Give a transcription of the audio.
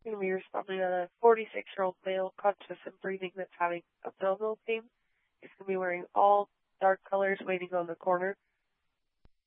going to be responding on a 46-year-old male conscious and breathing that's having abdominal pain. He's going to be wearing all dark colors, waiting on the corner.